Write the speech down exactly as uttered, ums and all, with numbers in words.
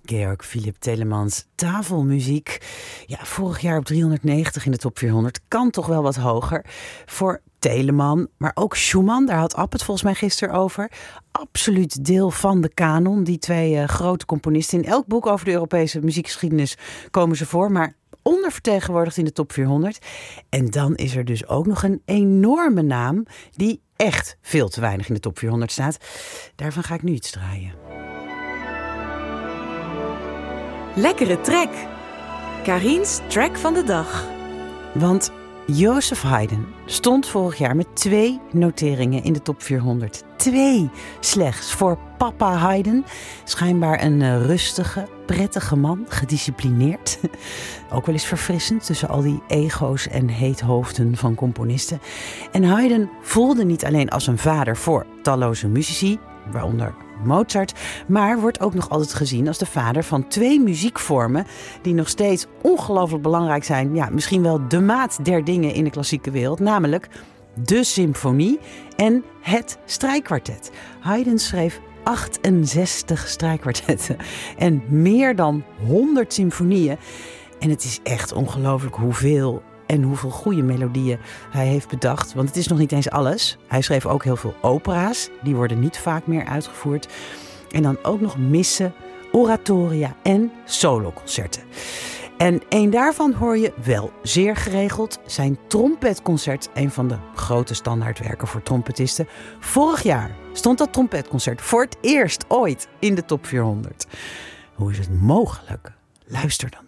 Georg Philipp Telemans, tafelmuziek. Ja, vorig jaar op driehonderdnegentig in de top vierhonderd. Kan toch wel wat hoger voor Telemann. Maar ook Schumann, daar had App het volgens mij gisteren over. Absoluut deel van de kanon. Die twee uh, grote componisten. In elk boek over de Europese muziekgeschiedenis komen ze voor. Maar ondervertegenwoordigd in de top vierhonderd. En dan is er dus ook nog een enorme naam die echt veel te weinig in de top vierhonderd staat. Daarvan ga ik nu iets draaien. Lekkere track. Karin's track van de dag. Want Joseph Haydn stond vorig jaar met twee noteringen in de top vierhonderd. Twee slechts voor papa Haydn. Schijnbaar een uh, rustige, prettige man, gedisciplineerd. Ook wel eens verfrissend tussen al die ego's en heethoofden van componisten. En Haydn voelde niet alleen als een vader voor talloze muzici, waaronder Mozart, maar wordt ook nog altijd gezien als de vader van twee muziekvormen die nog steeds ongelooflijk belangrijk zijn. Ja, misschien wel de maat der dingen in de klassieke wereld, namelijk de symfonie en het strijkkwartet. Haydn schreef achtenzestig strijkkwartetten en meer dan honderd symfonieën. En het is echt ongelooflijk hoeveel en hoeveel goede melodieën hij heeft bedacht. Want het is nog niet eens alles. Hij schreef ook heel veel opera's. Die worden niet vaak meer uitgevoerd. En dan ook nog missen, oratoria en soloconcerten. En één daarvan hoor je wel zeer geregeld. Zijn trompetconcert, een van de grote standaardwerken voor trompetisten. Vorig jaar stond dat trompetconcert voor het eerst ooit in de top vierhonderd. Hoe is het mogelijk? Luister dan.